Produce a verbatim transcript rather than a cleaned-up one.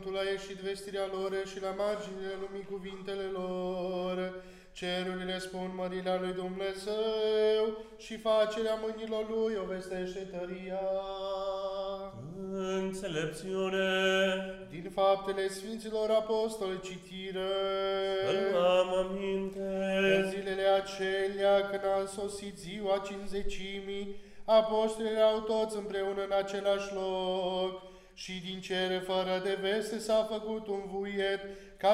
pământul a ieșit vestirea lor și la marginile lumii cuvintele lor. Cerurile spun mărirea lui Dumnezeu și facerea mâinilor lui o vestește tăria. Înțelepțiune. Din faptele Sfinților Apostoli citire. Îl-am aminte. În zilele acelea, când a sosit ziua cinzecimii, apostolii au toți împreună în același loc și din cere fără de veste s-a făcut un vuiet ca